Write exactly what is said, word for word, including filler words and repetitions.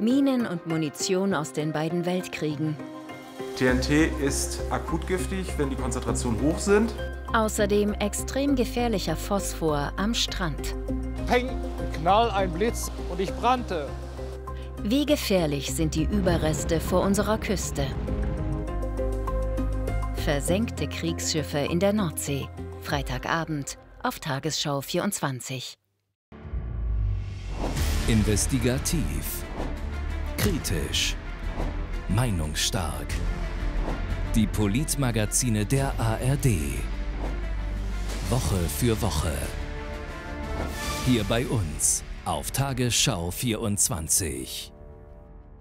Minen und Munition aus den beiden Weltkriegen. T N T ist akut giftig, wenn die Konzentrationen hoch sind. Außerdem extrem gefährlicher Phosphor am Strand. Peng, Knall, ein Blitz und ich brannte. Wie gefährlich sind die Überreste vor unserer Küste? Versenkte Kriegsschiffe in der Nordsee. Freitagabend auf Tagesschau vierundzwanzig. Investigativ, kritisch, meinungsstark. Die Politmagazine der A R D. Woche für Woche. Hier bei uns auf Tagesschau vierundzwanzig.